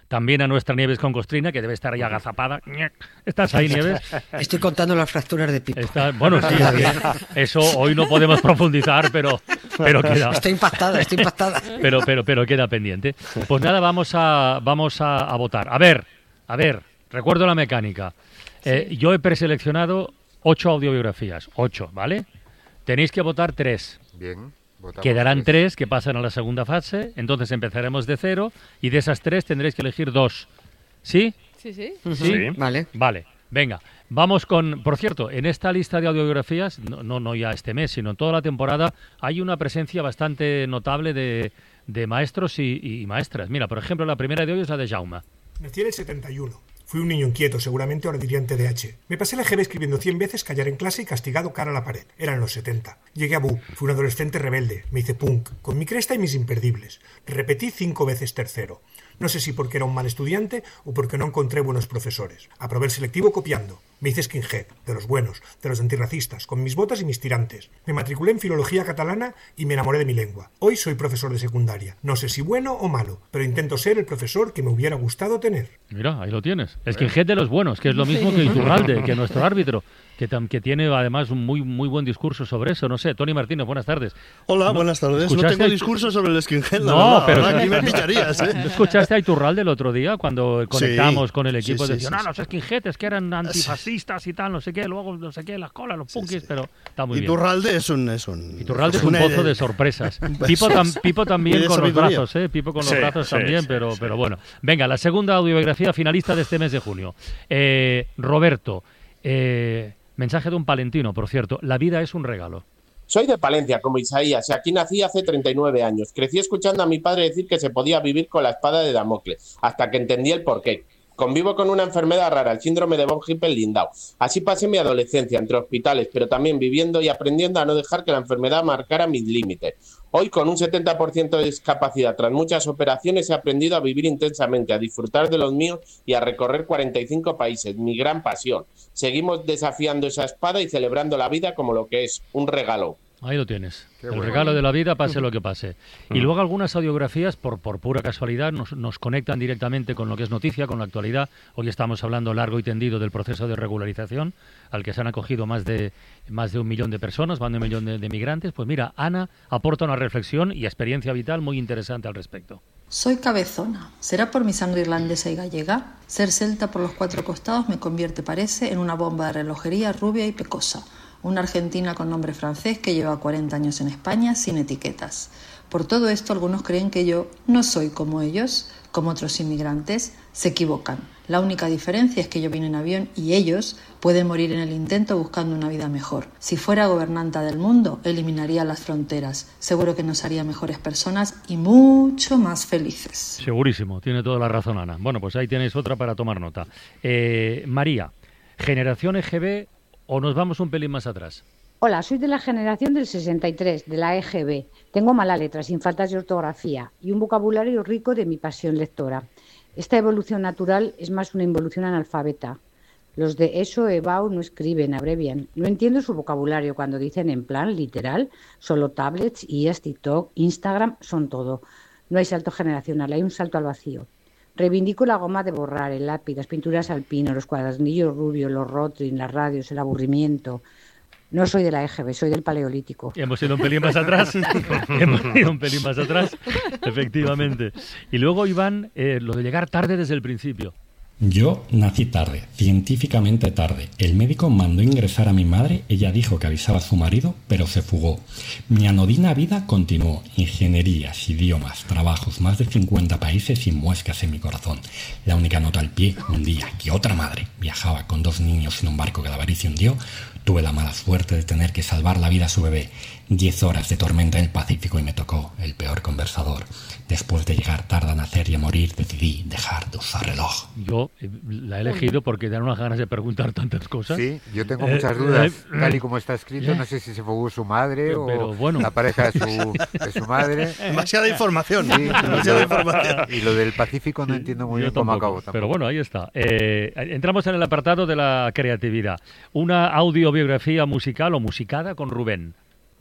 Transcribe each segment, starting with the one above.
también a nuestra Nieves con Costrina, que debe estar ahí agazapada. ¿Estás ahí, Nieves? Estoy contando las fracturas de Pipo. Bueno, sí, eso hoy no podemos profundizar, pero queda. Estoy impactada. Pero queda pendiente. Pues nada, vamos a votar. A ver, recuerdo la mecánica. Yo he preseleccionado 8 audiobiografías, 8, ¿vale? Tenéis que votar 3. Bien. Quedarán 3 que pasan a la segunda fase, entonces empezaremos de 0 y de esas 3 tendréis que elegir 2. ¿Sí? Sí. ¿Sí? Vale, venga. Vamos con... Por cierto, en esta lista de audiobiografías, no ya este mes, sino en toda la temporada, hay una presencia bastante notable de maestros y maestras. Mira, por ejemplo, la primera de hoy es la de Jaume. Nací en el 71. Fui un niño inquieto, seguramente ahora dirían TDAH. Me pasé la EGB escribiendo 100 veces callar en clase y castigado cara a la pared. Eran los 70. Llegué a BU. Fui un adolescente rebelde. Me hice punk, con mi cresta y mis imperdibles. Repetí 5 veces tercero. No sé si porque era un mal estudiante o porque no encontré buenos profesores. Aprobé el selectivo copiando. Me hice skinhead, de los buenos, de los antirracistas, con mis botas y mis tirantes. Me matriculé en filología catalana y me enamoré de mi lengua. Hoy soy profesor de secundaria. No sé si bueno o malo, pero intento ser el profesor que me hubiera gustado tener. Mira, ahí lo tienes. Skinhead de los buenos, que es lo mismo que Iturralde, que nuestro árbitro, que tiene además un muy buen discurso sobre eso. No sé, Tony Martínez, buenas tardes. Hola, buenas tardes. No tengo discurso sobre el skinhead, no, pero aquí me pillarías, ¿eh? ¿No escuchaste a Iturralde el otro día cuando conectamos con el equipo? Sí, decían, los skinheads que eran antifascistas y tal, no sé qué, luego no sé qué, las colas, los punkis, pero está muy bien. Iturralde es un Iturralde es un pozo de sorpresas. Pipo también con los brazos, Pipo con los brazos también, pero bueno. Venga, la segunda audiobiografía finalista de este mes de junio. Roberto, mensaje de un palentino, por cierto. La vida es un regalo. Soy de Palencia, como Isaías, y aquí nací hace 39 años. Crecí escuchando a mi padre decir que se podía vivir con la espada de Damocles, hasta que entendí el porqué. Convivo con una enfermedad rara, el síndrome de von Hippel-Lindau. Así pasé mi adolescencia entre hospitales, pero también viviendo y aprendiendo a no dejar que la enfermedad marcara mis límites. Hoy, con un 70% de discapacidad, tras muchas operaciones, he aprendido a vivir intensamente, a disfrutar de los míos y a recorrer 45 países, mi gran pasión. Seguimos desafiando esa espada y celebrando la vida como lo que es, un regalo. Ahí lo tienes. El regalo de la vida, pase lo que pase. Y luego algunas audiografías, por pura casualidad, nos conectan directamente con lo que es noticia, con la actualidad. Hoy estamos hablando largo y tendido del proceso de regularización, al que se han acogido más de 1 millón de personas, más de 1 millón de migrantes. Pues mira, Ana aporta una reflexión y experiencia vital muy interesante al respecto. Soy cabezona. ¿Será por mi sangre irlandesa y gallega? Ser celta por los 4 costados me convierte, parece, en una bomba de relojería rubia y pecosa. Una argentina con nombre francés que lleva 40 años en España sin etiquetas. Por todo esto, algunos creen que yo no soy como ellos, como otros inmigrantes. Se equivocan. La única diferencia es que yo vine en avión y ellos pueden morir en el intento buscando una vida mejor. Si fuera gobernanta del mundo, eliminaría las fronteras. Seguro que nos haría mejores personas y mucho más felices. Segurísimo, tiene toda la razón, Ana. Bueno, pues ahí tenéis otra para tomar nota. María, ¿generación EGB o nos vamos un pelín más atrás? Hola, soy de la generación del 63, de la EGB. Tengo mala letra, sin faltas de ortografía y un vocabulario rico de mi pasión lectora. Esta evolución natural es más una involución analfabeta. Los de ESO, EBAU no escriben, abrevian. No entiendo su vocabulario cuando dicen en plan literal, solo tablets, IAS, TikTok, Instagram, son todo. No hay salto generacional, hay un salto al vacío. Reivindico la goma de borrar, el lápiz, las pinturas alpino, los cuadernillos rubios, los Rotring, las radios, el aburrimiento. No soy de la EGB, soy del Paleolítico. Hemos ido un pelín más atrás. Efectivamente. Y luego, Iván, lo de llegar tarde desde el principio. Yo nací tarde, científicamente tarde. El médico mandó ingresar a mi madre, ella dijo que avisaba a su marido, pero se fugó. Mi anodina vida continuó. Ingenierías, idiomas, trabajos, más de 50 países y muescas en mi corazón. La única nota al pie, un día que otra madre viajaba con 2 niños en un barco que la avaricia hundió, tuve la mala suerte de tener que salvar la vida a su bebé. 10 horas de tormenta en el Pacífico y me tocó el peor conversador. Después de llegar tarde a nacer y a morir, decidí dejar de usar reloj. Yo la he elegido porque dan unas ganas de preguntar tantas cosas. Sí, yo tengo muchas dudas. Tal y como está escrito, no sé si se fugó su madre pero, o bueno, la pareja de su madre. Demasiada información. Sí, demasiada información. Y lo del Pacífico no entiendo muy bien cómo acabó. Pero bueno, ahí está. Entramos en el apartado de la creatividad. Una audiobiografía musical o musicada con Rubén.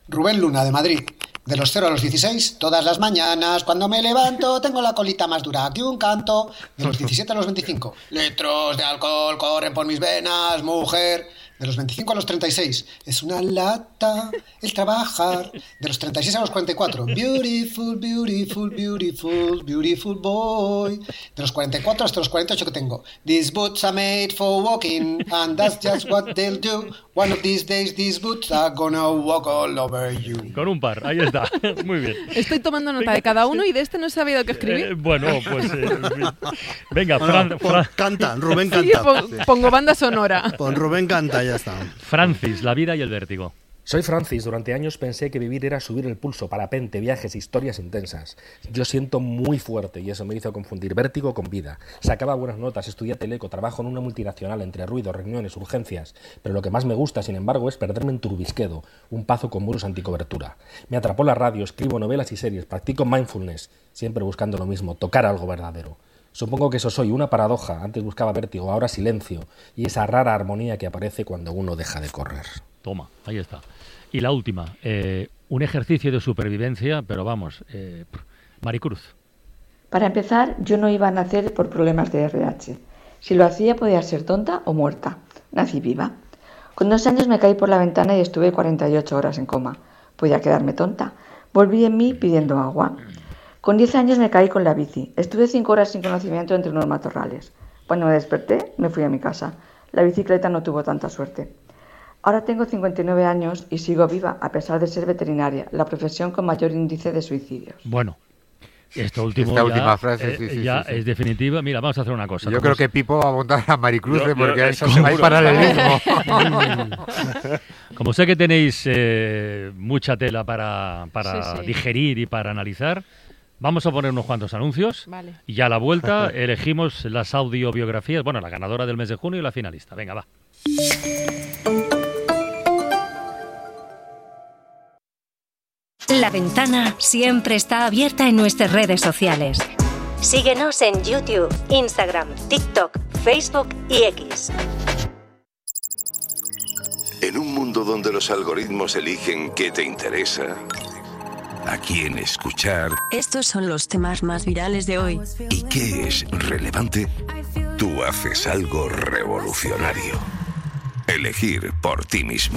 Rubén Luna, de Madrid. De los 0 a los 16, todas las mañanas, cuando me levanto, tengo la colita más dura que un canto. De los 17 a los 25, litros de alcohol corren por mis venas, mujer. De los 25 a los 36, es una lata el trabajar. De los 36 a los 44, beautiful, beautiful, beautiful, beautiful boy. De los 44 hasta los 48 que tengo, these boots are made for walking, and that's just what they'll do. One of these days, these boots are gonna walk all over you. Con un par, ahí está. Muy bien. Estoy tomando nota de cada uno y de este no he sabido qué escribir. Bueno, pues... venga, canta, Rubén sí, canta. Pongo banda sonora. Pon Rubén canta, ya está. Francis, la vida y el vértigo. Soy Francis. Durante años pensé que vivir era subir el pulso, parapente, viajes, historias intensas. Yo siento muy fuerte y eso me hizo confundir vértigo con vida. Sacaba buenas notas, estudié teleco, trabajo en una multinacional entre ruidos, reuniones, urgencias. Pero lo que más me gusta, sin embargo, es perderme en Turbisquedo, un pazo con muros anticobertura. Me atrapó la radio, escribo novelas y series, practico mindfulness, siempre buscando lo mismo, tocar algo verdadero. Supongo que eso soy, una paradoja. Antes buscaba vértigo, ahora silencio. Y esa rara armonía que aparece cuando uno deja de correr. Toma, ahí está. Y la última, un ejercicio de supervivencia, pero vamos, Maricruz. Para empezar, yo no iba a nacer por problemas de RH. Si lo hacía podía ser tonta o muerta. Nací viva. Con 2 años me caí por la ventana y estuve 48 horas en coma. Podía quedarme tonta. Volví en mí pidiendo agua. Con 10 años me caí con la bici. Estuve 5 horas sin conocimiento entre unos matorrales. Cuando me desperté, me fui a mi casa. La bicicleta no tuvo tanta suerte. Ahora tengo 59 años y sigo viva, a pesar de ser veterinaria, la profesión con mayor índice de suicidios. Bueno, esta última frase ya es definitiva. Mira, vamos a hacer una cosa. Yo creo que Pipo va a montar a Maricruz porque hay paralelismo. Como sé que tenéis mucha tela para digerir y para analizar, vamos a poner unos cuantos anuncios. Vale. Y a la vuelta elegimos las audiobiografías, bueno, la ganadora del mes de junio y la finalista. Venga, va. La ventana siempre está abierta en nuestras redes sociales. Síguenos en YouTube, Instagram, TikTok, Facebook y X. En un mundo donde los algoritmos eligen qué te interesa, a quién escuchar... Estos son los temas más virales de hoy. ¿Y qué es relevante? Tú haces algo revolucionario. Elegir por ti mismo.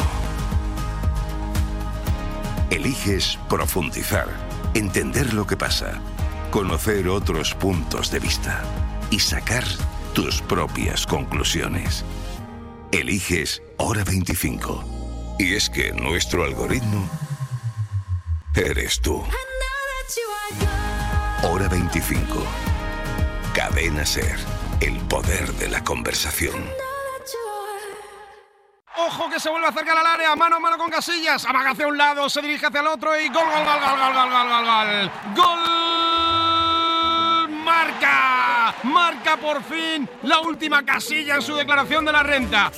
Eliges profundizar, entender lo que pasa, conocer otros puntos de vista y sacar tus propias conclusiones. Eliges Hora 25. Y es que nuestro algoritmo eres tú. Hora 25. Cadena SER. El poder de la conversación. Ojo que se vuelve a acercar al área, mano a mano con Casillas, amaga hacia un lado, se dirige hacia el otro y gol, gol, gol, gol, gol, gol, gol, gol, gol. ¡Gol! Marca por fin la última Casilla en su declaración de la renta.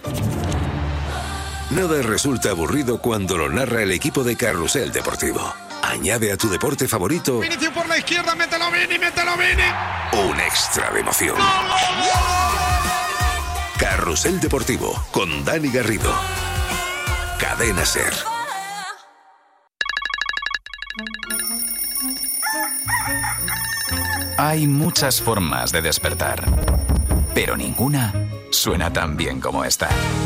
Nada resulta aburrido cuando lo narra el equipo de Carrusel Deportivo. Añade a tu deporte favorito Vinicius por la izquierda, mételo Vini. un extra de emoción. Carrusel Deportivo con Dani Garrido. Cadena SER. Hay muchas formas de despertar, pero ninguna suena tan bien como esta.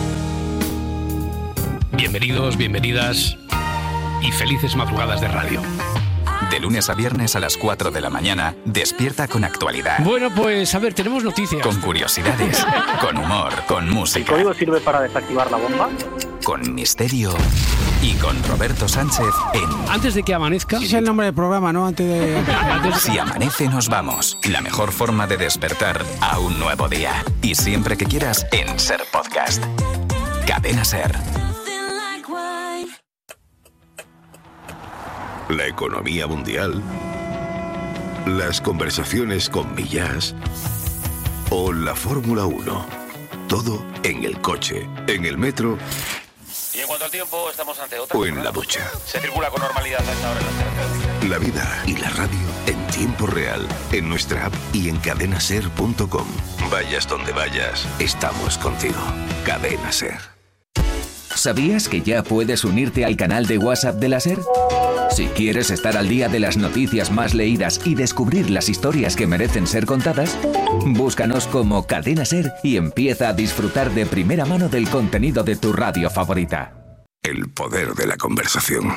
Bienvenidos, bienvenidas y felices madrugadas de radio. De lunes a viernes a las 4 de la mañana, despierta con actualidad. Bueno, pues a ver, tenemos noticias. Con curiosidades, con humor, con música. ¿El código sirve para desactivar la bomba? Con misterio y con Roberto Sánchez en... Antes de que amanezca... Ese es el nombre del programa, ¿no? Si amanece nos vamos. La mejor forma de despertar a un nuevo día. Y siempre que quieras en SER Podcast. Cadena SER. La economía mundial, las conversaciones con Millás o la Fórmula 1. Todo en el coche, en el metro y en cuanto al tiempo, estamos ante otra. O en la ducha. Se circula con normalidad a esta hora en las carreteras. La vida y la radio en tiempo real, en nuestra app y en cadenaser.com. Vayas donde vayas, estamos contigo. Cadena SER. ¿Sabías que ya puedes unirte al canal de WhatsApp de la SER? Si quieres estar al día de las noticias más leídas y descubrir las historias que merecen ser contadas, búscanos como Cadena SER y empieza a disfrutar de primera mano del contenido de tu radio favorita. El poder de la conversación.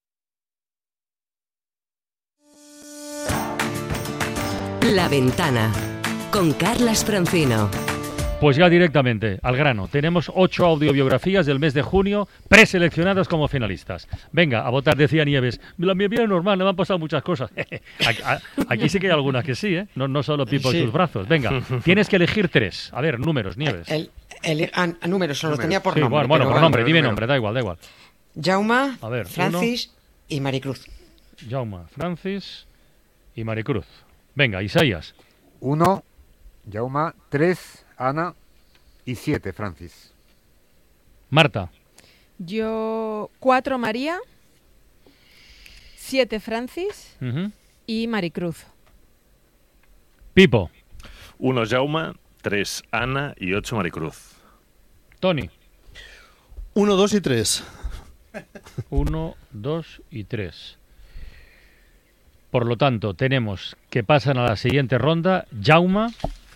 La Ventana, con Carlas Francino. Pues ya directamente, al grano. Tenemos 8 audiobiografías del mes de junio preseleccionadas como finalistas. Venga, a votar, decía Nieves. La mi vida es normal, me han pasado muchas cosas. Aquí sí que hay algunas que sí, ¿eh? No solo Pipo y sus brazos. Venga, tienes que elegir 3. A ver, números, Nieves. Números, los tenía por nombre. Bueno, por nombre, dime nombre, da igual. Jauma, a ver, Francis y Maricruz. Jauma, Francis y Maricruz. Venga, Isaías. 1, Jauma, 3... Ana y 7, Francis. Marta. Yo 4, María, 7, Francis y Maricruz. Pipo. 1, Jauma, 3, Ana y 8, Maricruz. Tony. 1, 2 y 3. 1, 2 y 3. Por lo tanto, tenemos que pasan a la siguiente ronda Jauma,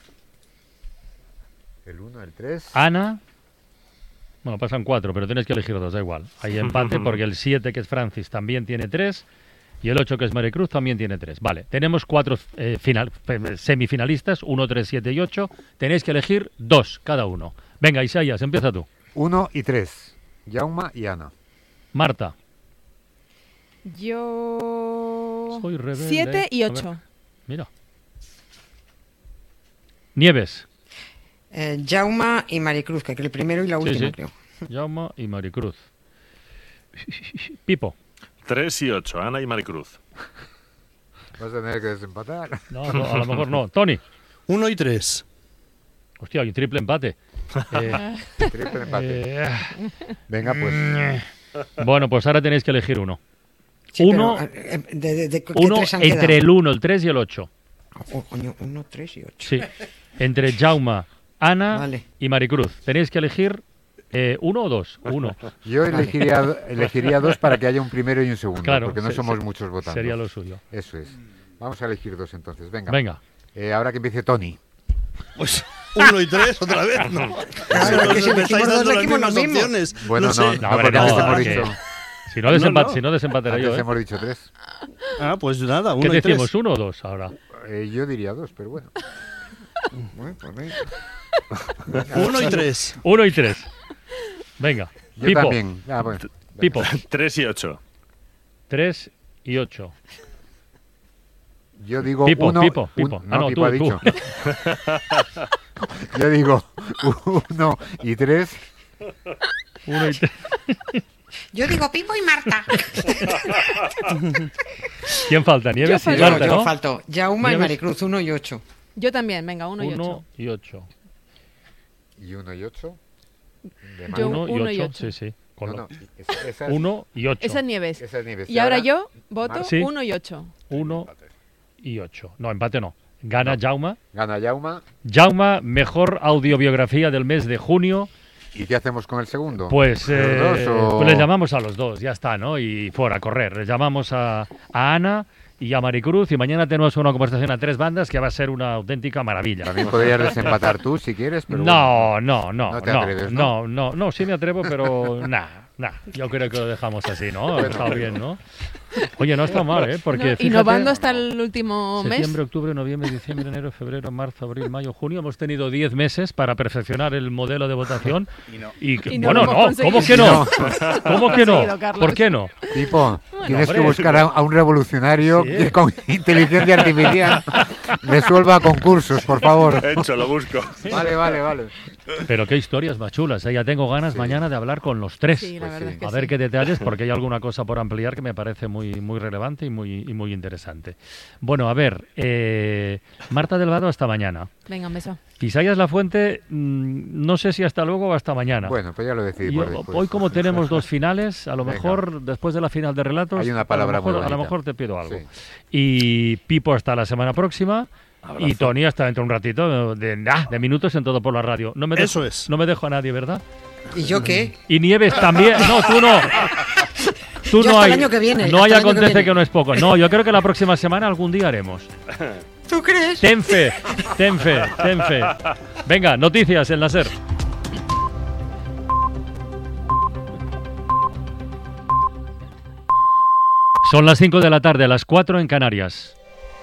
el 1, el 3. Ana. Bueno, pasan 4, pero tienes que elegir 2, da igual. Hay empate porque el 7, que es Francis, también tiene 3. Y el 8, que es Maricruz, también tiene 3. Vale, tenemos 4 semifinalistas, 1, 3, 7 y 8. Tenéis que elegir 2 cada uno. Venga, Isaías, empieza tú. 1 y 3. Jauma y Ana. Marta. Yo... Soy rebelde. 7 y 8. Mira. Nieves. Jauma y Maricruz, que el primero y la última, creo. Jauma y Maricruz. Pipo. 3 y 8, Ana y Maricruz. Vas a tener que desempatar. No, a lo mejor no. Tony. 1 y 3. Hostia, hay triple empate. Triple empate. Venga, pues. Bueno, pues ahora tenéis que elegir uno. Sí, uno uno entre el 1, el 3 y el 8. 1, 3 y 8. Sí. Entre Jauma, Ana y Maricruz. Tenéis que elegir 1 o 2. 1. Yo elegiría 2 para que haya un primero y un segundo, claro, porque no somos muchos votando. Sería lo suyo. Eso es. Vamos a elegir 2 entonces. Venga. Ahora que empiece Tony. Pues 1 y 3 otra vez, ¿no? Claro, que si me estáis dando las mismas opciones. Bueno, no sé. No, porque antes hemos dicho. Si no desempataré antes yo. Hemos dicho 3. Ah, pues nada, 1 y 3. ¿Qué decimos, 3. 1 o 2 ahora? Yo diría 2, pero bueno. 1 y 3. 1 y 3. Venga. Yo Pipo. también. Bueno. Pipo. 3 y 8. 3 y 8. Yo digo Pipo. No, Pipo Pipo tú, ha dicho. Yo digo 1 y 3. 1 y 3. Yo digo Pipo y Marta. ¿Quién falta? Nieves y Marta, Marta, ¿no? Yo falto. Jauma y Maricruz, 1 y 8. Yo también, venga, 1 y 8. 1 y 8. ¿Y 1 y 8? Yo 1 y 8, sí. No, esa 1 y 8. Esa es Nieves. Esa es Nieves. Y ahora yo voto 1 y 8. 1 y 8. No, empate no. Gana Jauma. Gana Jauma. Jauma, mejor audiobiografía del mes de junio. ¿Y qué hacemos con el segundo? Pues, pues les llamamos a los dos, ya está, ¿no? Y fuera, a correr. Les llamamos a Ana y a Maricruz y mañana tenemos una conversación a 3 bandas que va a ser una auténtica maravilla. También podrías desempatar tú si quieres, pero no, bueno. no te atreves, ¿no? No, sí me atrevo, pero yo creo que lo dejamos así, ¿no? Bueno. Está bien, ¿no? Oye, no está mal, ¿eh? Porque fíjate, innovando hasta el último mes. Septiembre, octubre, noviembre, diciembre, enero, febrero, marzo, abril, mayo, junio. Hemos tenido 10 meses para perfeccionar el modelo de votación. Y no bueno, lo hemos no, conseguido. ¿cómo que no? ¿Cómo que no? Carlos. ¿Por qué no? Tipo, tienes hombre, que buscar a un revolucionario que con inteligencia artificial resuelva concursos, por favor. Hecho, lo busco. Vale. Pero qué historias más chulas, ¿eh? Ya tengo ganas mañana de hablar con los 3. Sí, la verdad es que a ver sí. qué detalles, porque hay alguna cosa por ampliar que me parece muy relevante y muy interesante. Bueno, a ver, Marta Delgado, hasta mañana. Venga, un beso. Isaías Lafuente, no sé si hasta luego o hasta mañana. Bueno, pues ya lo decidimos después. Hoy, como tenemos 2 finales, a lo mejor después de la final de relatos, hay una palabra a lo mejor te pido algo. Sí. Y Pipo hasta la semana próxima. Abrazo. Y Tony hasta dentro de un ratito de minutos en Todo por la Radio. No me dejo, Eso es. No me dejo a nadie, ¿verdad? ¿Y yo qué? Y Nieves también. No, tú no. Tú Yo no hasta hay. el año que viene, No hay hasta el año que acontece viene. que no es poco. No, yo creo que la próxima semana algún día haremos. ¿Tú crees? Ten fe, ten fe, ten fe. Venga, noticias en la SER. Son las 5 de la tarde, las 4 en Canarias.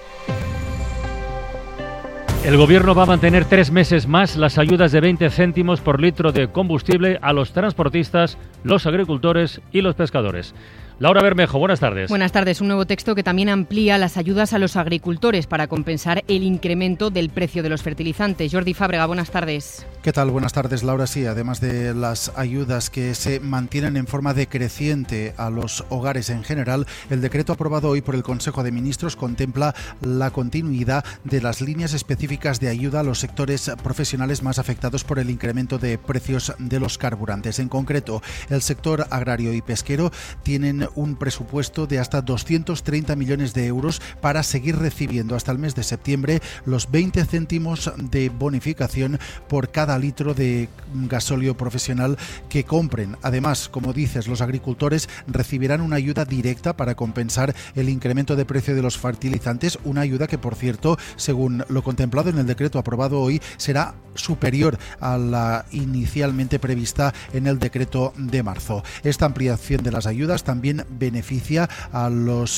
El Gobierno va a mantener 3 meses más las ayudas de 20 céntimos por litro de combustible a los transportistas, los agricultores y los pescadores. Laura Bermejo, buenas tardes. Buenas tardes. Un nuevo texto que también amplía las ayudas a los agricultores para compensar el incremento del precio de los fertilizantes. Jordi Fábrega, buenas tardes. ¿Qué tal? Buenas tardes, Laura. Sí, además de las ayudas que se mantienen en forma decreciente a los hogares en general, el decreto aprobado hoy por el Consejo de Ministros contempla la continuidad de las líneas específicas de ayuda a los sectores profesionales más afectados por el incremento de precios de los carburantes. En concreto, el sector agrario y pesquero tienen un presupuesto de hasta 230 millones de euros para seguir recibiendo hasta el mes de septiembre los 20 céntimos de bonificación por cada litro de gasóleo profesional que compren. Además, como dices, los agricultores recibirán una ayuda directa para compensar el incremento de precio de los fertilizantes, una ayuda que, por cierto, según lo contemplado en el decreto aprobado hoy, será superior a la inicialmente prevista en el decreto de marzo. Esta ampliación de las ayudas también beneficia a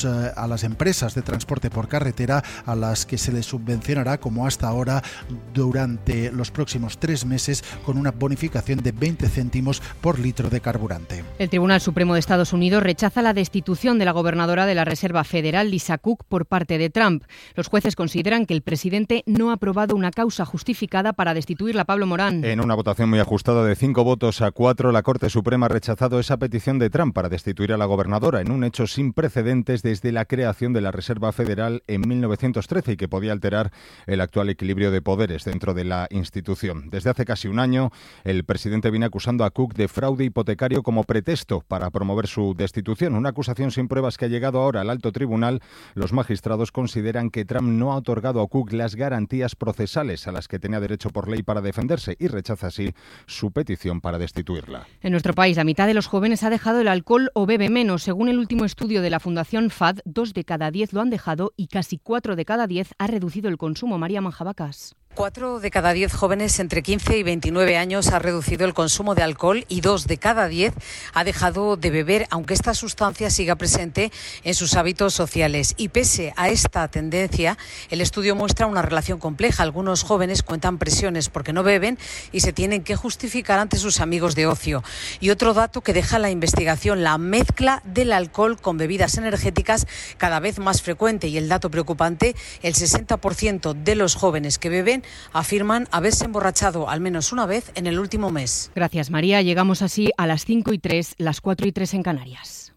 las empresas de transporte por carretera, a las que se les subvencionará como hasta ahora durante los próximos 3 meses con una bonificación de 20 céntimos por litro de carburante. El Tribunal Supremo de Estados Unidos rechaza la destitución de la gobernadora de la Reserva Federal, Lisa Cook, por parte de Trump. Los jueces consideran que el presidente no ha aprobado una causa justificada para destituirla. Pablo Morán. En una votación muy ajustada de 5 votos a 4, la Corte Suprema ha rechazado esa petición de Trump para destituir a la gobernadora en un hecho sin precedentes desde la creación de la Reserva Federal en 1913 y que podía alterar el actual equilibrio de poderes dentro de la institución. Desde hace casi un año, el presidente viene acusando a Cook de fraude hipotecario como pretexto para promover su destitución, una acusación sin pruebas que ha llegado ahora al alto tribunal. Los magistrados consideran que Trump no ha otorgado a Cook las garantías procesales a las que tenía derecho por ley para defenderse y rechaza así su petición para destituirla. En nuestro país, la mitad de los jóvenes ha dejado el alcohol o bebe menos. Según el último estudio de la Fundación FAD, 2 de cada 10 lo han dejado y casi 4 de cada 10 ha reducido el consumo. María Manjabacas. 4 de cada 10 jóvenes entre 15 y 29 años ha reducido el consumo de alcohol y 2 de cada 10 ha dejado de beber, aunque esta sustancia siga presente en sus hábitos sociales. Y pese a esta tendencia, el estudio muestra una relación compleja. Algunos jóvenes cuentan presiones porque no beben y se tienen que justificar ante sus amigos de ocio. Y otro dato que deja la investigación, la mezcla del alcohol con bebidas energéticas cada vez más frecuente. Y el dato preocupante, el 60% de los jóvenes que beben afirman haberse emborrachado al menos una vez en el último mes. Gracias, María. Llegamos así a las 5:03, las 4:03 en Canarias.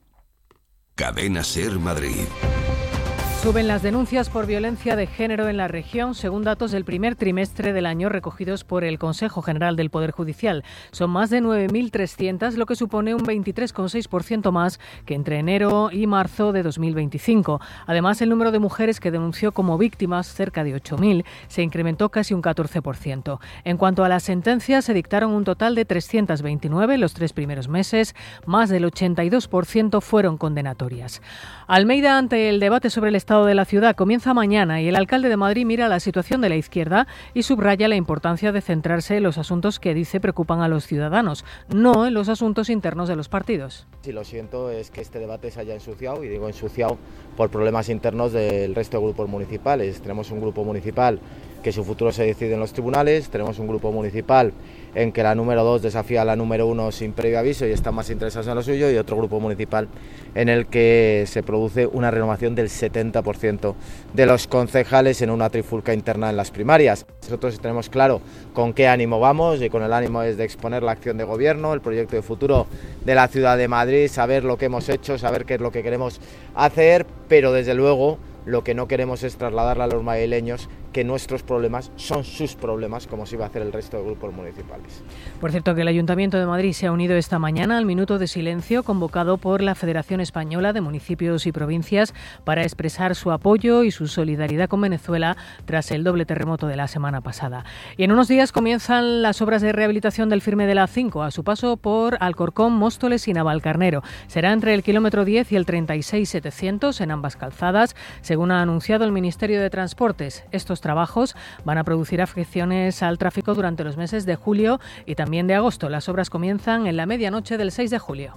Cadena SER Madrid. Suben las denuncias por violencia de género en la región, según datos del primer trimestre del año recogidos por el Consejo General del Poder Judicial. Son más de 9.300, lo que supone un 23,6% más que entre enero y marzo de 2025. Además, el número de mujeres que denunció como víctimas, cerca de 8.000, se incrementó casi un 14%. En cuanto a las sentencias, se dictaron un total de 329 los 3 primeros meses, más del 82% fueron condenatorias. Almeida, ante el debate sobre el estado de la ciudad, comienza mañana y el alcalde de Madrid mira la situación de la izquierda y subraya la importancia de centrarse en los asuntos que dice preocupan a los ciudadanos, no en los asuntos internos de los partidos. Sí, lo siento, es que este debate se haya ensuciado, y digo ensuciado por problemas internos del resto de grupos municipales. Tenemos un grupo municipal que su futuro se decide en los tribunales, tenemos un grupo municipal en que la número 2 desafía a la número 1 sin previo aviso y están más interesados en lo suyo, y otro grupo municipal en el que se produce una renovación del 70% de los concejales en una trifulca interna en las primarias. Nosotros tenemos claro con qué ánimo vamos, y con el ánimo es de exponer la acción de gobierno, el proyecto de futuro de la ciudad de Madrid, saber lo que hemos hecho, saber qué es lo que queremos hacer, pero desde luego lo que no queremos es trasladarle a los madrileños que nuestros problemas son sus problemas, como se iba a hacer el resto de grupos municipales. Por cierto, que el Ayuntamiento de Madrid se ha unido esta mañana al minuto de silencio convocado por la Federación Española de Municipios y Provincias para expresar su apoyo y su solidaridad con Venezuela tras el doble terremoto de la semana pasada. Y en unos días comienzan las obras de rehabilitación del firme de la A5 a su paso por Alcorcón, Móstoles y Navalcarnero. Será entre el kilómetro 10 y el 36.700 en ambas calzadas, según ha anunciado el Ministerio de Transportes. Estos trabajos van a producir afecciones al tráfico durante los meses de julio y también de agosto. Las obras comienzan en la medianoche del 6 de julio.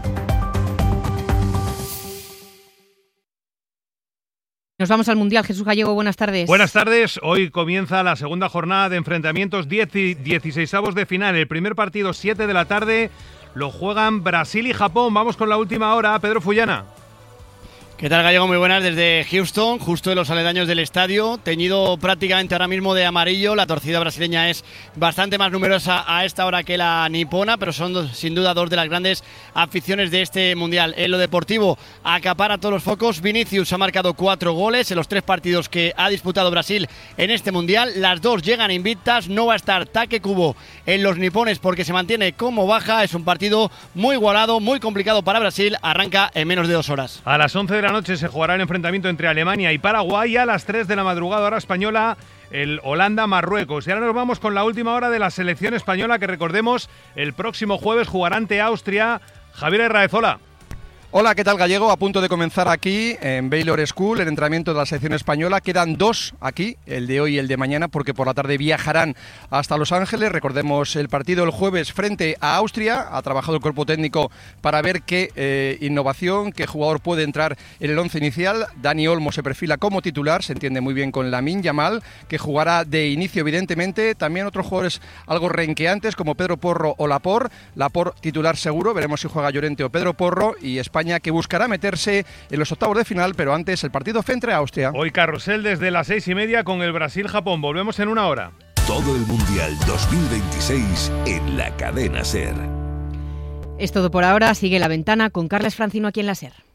Nos vamos al Mundial. Jesús Gallego, buenas tardes. Buenas tardes. Hoy comienza la segunda jornada de enfrentamientos 10 y 16avos de final. El primer partido, 7 de la tarde, lo juegan Brasil y Japón. Vamos con la última hora. Pedro Fullana. ¿Qué tal, Gallego? Muy buenas desde Houston, justo en los aledaños del estadio, teñido prácticamente ahora mismo de amarillo. La torcida brasileña es bastante más numerosa a esta hora que la nipona, pero son sin duda dos de las grandes aficiones de este Mundial. En lo deportivo, acapara todos los focos. Vinicius ha marcado 4 goles en los 3 partidos que ha disputado Brasil en este Mundial. Las 2 llegan invictas, no va a estar Take Kubo en los nipones porque se mantiene como baja. Es un partido muy igualado, muy complicado para Brasil. Arranca en menos de 2 horas. A las 11 de la noche se jugará el enfrentamiento entre Alemania y Paraguay. A las 3 de la madrugada hora española, el Holanda-Marruecos. Y ahora nos vamos con la última hora de la selección española, que recordemos, el próximo jueves jugará ante Austria. Javier Herraezola. Hola, ¿qué tal, Gallego? A punto de comenzar aquí en Baylor School el entrenamiento de la selección española. Quedan 2 aquí, el de hoy y el de mañana, porque por la tarde viajarán hasta Los Ángeles. Recordemos el partido el jueves frente a Austria. Ha trabajado el cuerpo técnico para ver qué innovación, qué jugador puede entrar en el 11 inicial. Dani Olmo se perfila como titular, se entiende muy bien con Lamine Yamal, que jugará de inicio evidentemente. También otros jugadores algo renqueantes como Pedro Porro o Laporte. Laporte titular seguro, veremos si juega Llorente o Pedro Porro. Y España, que buscará meterse en los octavos de final, pero antes el partido frente a Austria. Hoy carrusel desde las 6:30 con el Brasil-Japón. Volvemos en una hora. Todo el Mundial 2026 en la cadena SER. Es todo por ahora. Sigue La Ventana con Carles Francino aquí en la SER.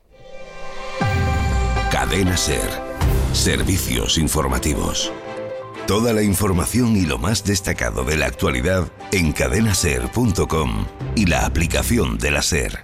Cadena SER. Servicios informativos. Toda la información y lo más destacado de la actualidad en cadenaser.com y la aplicación de la SER.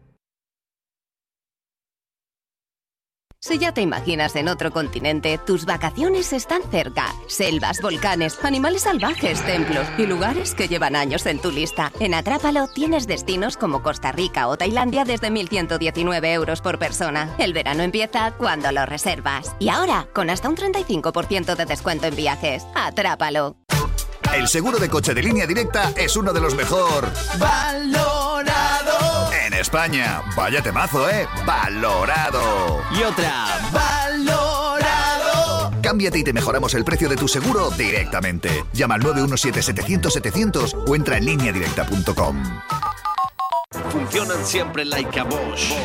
Si ya te imaginas en otro continente, tus vacaciones están cerca. Selvas, volcanes, animales salvajes, templos y lugares que llevan años en tu lista. En Atrápalo tienes destinos como Costa Rica o Tailandia desde 1.119 euros por persona. El verano empieza cuando lo reservas. Y ahora, con hasta un 35% de descuento en viajes. Atrápalo. El seguro de coche de Línea Directa es uno de los mejor valorado en España. Vaya temazo, ¿eh? Valorado. Y otra, valorado. Cámbiate y te mejoramos el precio de tu seguro directamente. Llama al 917-700-700 o entra en lineadirecta.com. Funcionan siempre like a Bosch.